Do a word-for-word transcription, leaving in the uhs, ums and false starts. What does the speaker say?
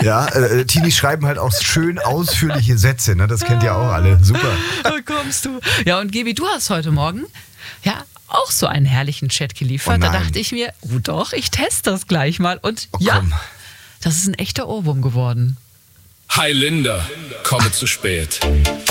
Ja, äh, Teenies schreiben halt auch schön ausführliche Sätze, ne? Das kennt ihr auch alle. Super. Da kommst du. Ja, und Gebi, du hast heute Morgen ja auch so einen herrlichen Chat geliefert. Oh da nein. dachte ich mir, oh doch, ich teste das gleich mal. Und Oh, ja, komm. das ist ein echter Ohrwurm geworden. Hi Linda, komme zu spät.